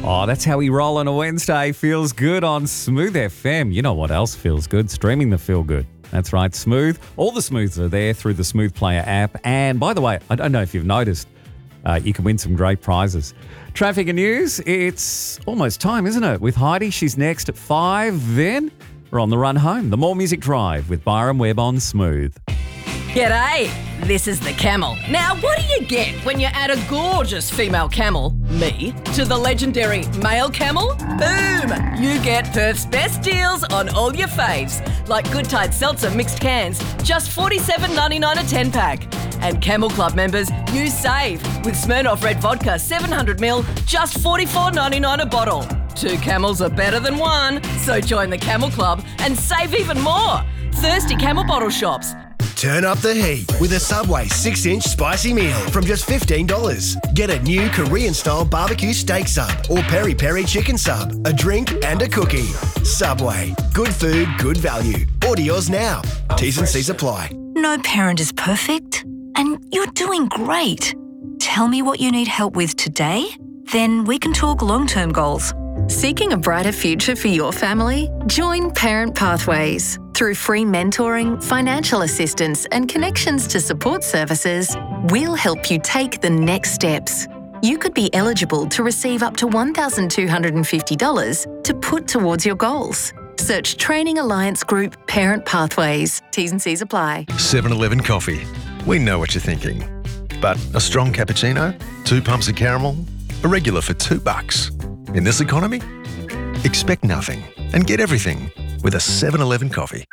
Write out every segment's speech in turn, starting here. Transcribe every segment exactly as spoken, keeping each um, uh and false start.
Oh, that's how we roll on a Wednesday. Feels good on Smooth F M. You know what else feels good? Streaming the Feel Good. That's right, Smooth. All the Smooths are there through the Smooth Player app. And by the way, I don't know if you've noticed, uh, you can win some great prizes. Traffic and news, it's almost time, isn't it? With Heidi, she's next at five. Then we're on the run home. The More Music Drive with Byron Webb on Smooth. G'day, this is the Camel. Now, what do you get when you add a gorgeous female camel, me, to the legendary male camel? Boom! You get Perth's best deals on all your faves, like Good Tide Seltzer mixed cans, just forty-seven ninety-nine a ten pack. And Camel Club members, you save with Smirnoff Red Vodka seven hundred milliliters, just forty-four ninety-nine a bottle. Two camels are better than one, so join the Camel Club and save even more. Thirsty Camel bottle shops. Turn up the heat with a Subway six inch spicy meal from just fifteen dollars. Get a new Korean-style barbecue steak sub or peri-peri chicken sub, a drink and a cookie. Subway. Good food, good value. Order yours now. T's and C's apply. No parent is perfect, and you're doing great. Tell me what you need help with today, then we can talk long-term goals. Seeking a brighter future for your family? Join Parent Pathways. Through free mentoring, financial assistance, and connections to support services, we'll help you take the next steps. You could be eligible to receive up to one thousand two hundred fifty dollars to put towards your goals. Search Training Alliance Group Parent Pathways. T's and C's apply. seven eleven Coffee. We know what you're thinking. But a strong cappuccino? Two pumps of caramel? A regular for two bucks? In this economy? Expect nothing and get everything with a seven eleven coffee.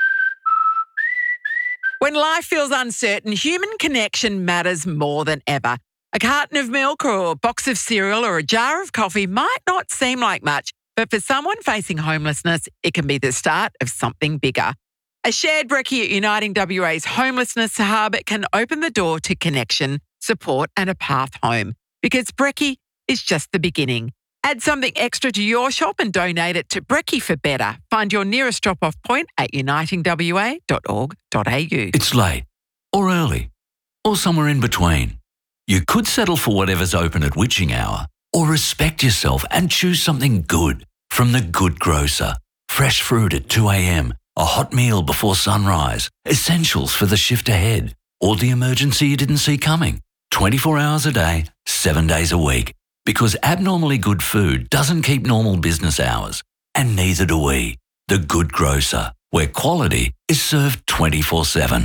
When life feels uncertain, human connection matters more than ever. A carton of milk or a box of cereal or a jar of coffee might not seem like much, but for someone facing homelessness, it can be the start of something bigger. A shared brekkie at Uniting W A's Homelessness Hub can open the door to connection, support and a path home, because brekkie is just the beginning. Add something extra to your shop and donate it to Brekkie for Better. Find your nearest drop-off point at uniting w a dot org dot a u. It's late, or early, or somewhere in between. You could settle for whatever's open at witching hour, or respect yourself and choose something good from The Good Grocer. Fresh fruit at two a.m, a hot meal before sunrise, essentials for the shift ahead, or the emergency you didn't see coming. twenty-four hours a day, seven days a week. Because abnormally good food doesn't keep normal business hours, and neither do we. The Good Grocer, where quality is served twenty-four seven.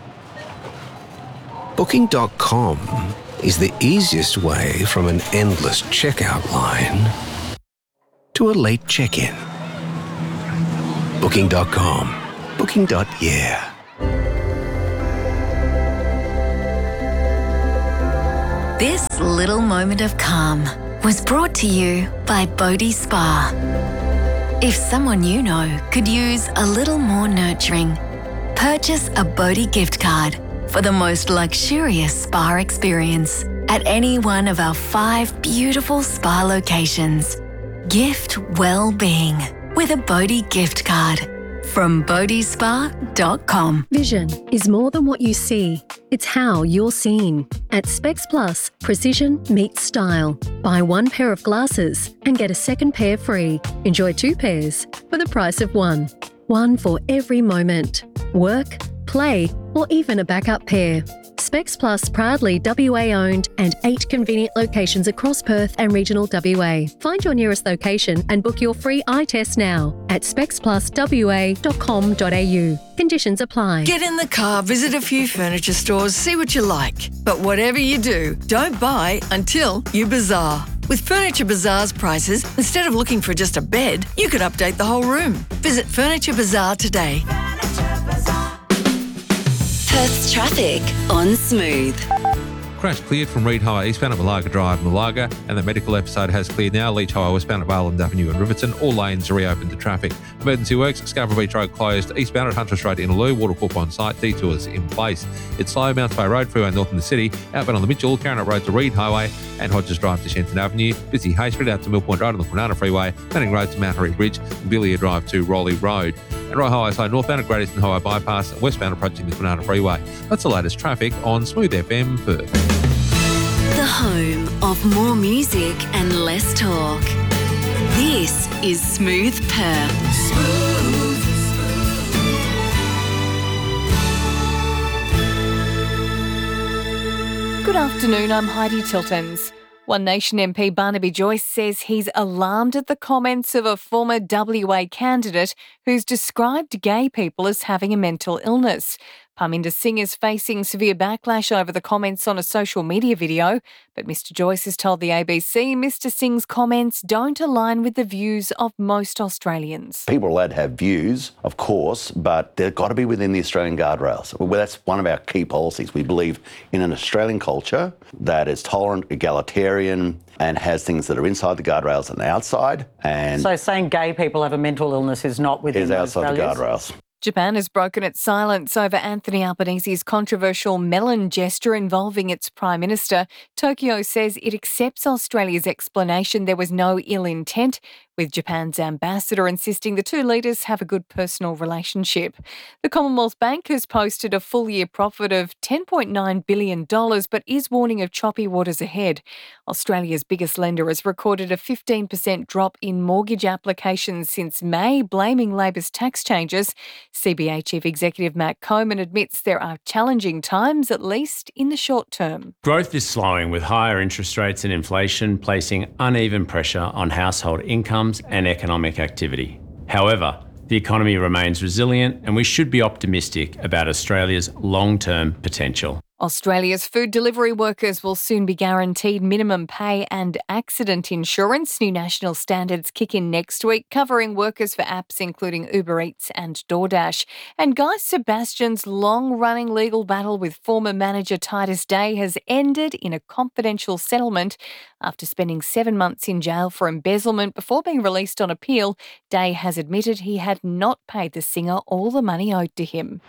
Booking dot com is the easiest way from an endless checkout line to a late check-in. Booking dot com. Booking. Yeah. This little moment of calm was brought to you by Bodhi Spa. If someone you know could use a little more nurturing, purchase a Bodhi gift card for the most luxurious spa experience at any one of our five beautiful spa locations. Gift well-being with a Bodhi gift card from bodhi spa dot com. Vision is more than what you see. It's how you're seen. At Specs Plus, precision meets style. Buy one pair of glasses and get a second pair free. Enjoy two pairs for the price of one. One for every moment. Work, play, or even a backup pair. Specs Plus proudly W A owned and eight convenient locations across Perth and regional W A. Find your nearest location and book your free eye test now at specs plus w a dot com dot a u. Conditions apply. Get in the car, visit a few furniture stores, see what you like. But whatever you do, don't buy until you bazaar. With Furniture Bazaar's prices, instead of looking for just a bed, you could update the whole room. Visit Furniture Bazaar today. Perth's traffic on Smooth. Crash cleared from Reed Highway eastbound at Malaga Drive, Malaga, and the medical episode has cleared now. Leach Highway westbound at Valeland Avenue and Riverton. All lanes are reopened to traffic. Emergency works, Scarborough Beach Road closed eastbound at Hunter Road in Innaloo, Watercorp on site, detours in place. It's slow, Mounts Bay Road, Freeway North in the city, outbound on the Mitchell, Carrick Road to Reed Highway, and Hodges Drive to Shenton Avenue. Busy Hay Street out to Mill Point Road on the Kwinana Freeway, Manning Road to Mount Harry Bridge, and Billiard Drive to Rowley Road. And Roy Highway slow northbound at Great Eastern Highway Bypass, and westbound approaching the Kwinana Freeway. That's the latest traffic on Smooth F M Perth. The home of more music and less talk. This is Smooth Perth. Smooth. Good afternoon, I'm Heidi Tiltons. One Nation M P Barnaby Joyce says he's alarmed at the comments of a former W A candidate who's described gay people as having a mental illness. Parminder Singh is facing severe backlash over the comments on a social media video, but Mr Joyce has told the A B C Mr Singh's comments don't align with the views of most Australians. People are allowed to have views, of course, but they've got to be within the Australian guardrails. Well, that's one of our key policies. We believe in an Australian culture that is tolerant, egalitarian, and has things that are inside the guardrails and outside. And so saying gay people have a mental illness is not within is those outside values? the guardrails. Japan has broken its silence over Anthony Albanese's controversial melon gesture involving its Prime Minister. Tokyo says it accepts Australia's explanation there was no ill intent, with Japan's ambassador insisting the two leaders have a good personal relationship. The Commonwealth Bank has posted a full-year profit of ten point nine billion dollars but is warning of choppy waters ahead. Australia's biggest lender has recorded a fifteen percent drop in mortgage applications since May, blaming Labor's tax changes. C B A Chief Executive Matt Coman admits there are challenging times, at least in the short term. Growth is slowing, with higher interest rates and inflation placing uneven pressure on household incomes and economic activity. However, the economy remains resilient and we should be optimistic about Australia's long-term potential. Australia's food delivery workers will soon be guaranteed minimum pay and accident insurance. New national standards kick in next week, covering workers for apps including Uber Eats and DoorDash. And Guy Sebastian's long-running legal battle with former manager Titus Day has ended in a confidential settlement. After spending seven months in jail for embezzlement before being released on appeal, Day has admitted he had not paid the singer all the money owed to him.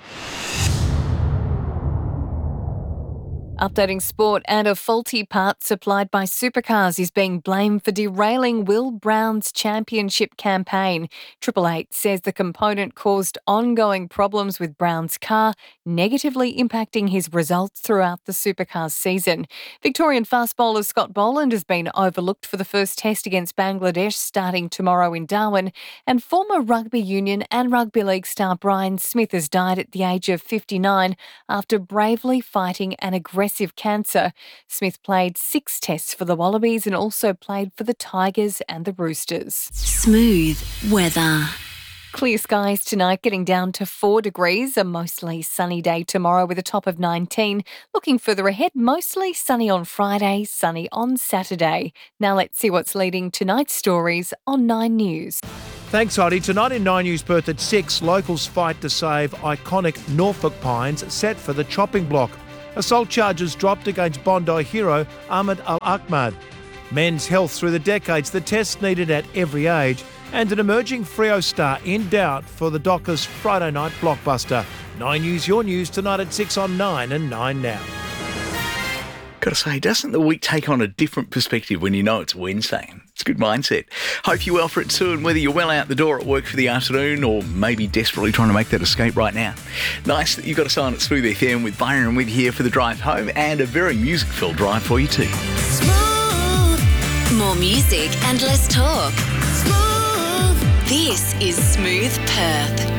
Updating sport, and a faulty part supplied by Supercars is being blamed for derailing Will Brown's championship campaign. Triple Eight says the component caused ongoing problems with Brown's car, negatively impacting his results throughout the Supercars season. Victorian fast bowler Scott Boland has been overlooked for the first test against Bangladesh starting tomorrow in Darwin, and former rugby union and rugby league star Brian Smith has died at the age of fifty-nine after bravely fighting an aggressive cancer. Smith played six tests for the Wallabies and also played for the Tigers and the Roosters. Smooth weather. Clear skies tonight, getting down to four degrees. A mostly sunny day tomorrow with a top of nineteen. Looking further ahead, mostly sunny on Friday, sunny on Saturday. Now let's see what's leading tonight's stories on Nine News. Thanks, Heidi. Tonight in Nine News Perth at six, locals fight to save iconic Norfolk pines set for the chopping block. Assault charges dropped against Bondi hero Ahmed Al-Ahmad. Men's health through the decades, the tests needed at every age, and an emerging Freo star in doubt for the Dockers Friday night blockbuster. Nine News, your news tonight at six on Nine and Nine Now. Gotta say, doesn't the week take on a different perspective when you know it's Wednesday? It's a good mindset. Hope you're well for it too, and whether you're well out the door at work for the afternoon or maybe desperately trying to make that escape right now. Nice that you've got us on at Smooth F M with Byron with you here for the drive home, and a very music-filled drive for you too. Smooth. More music and less talk. Smooth. This is Smooth Perth.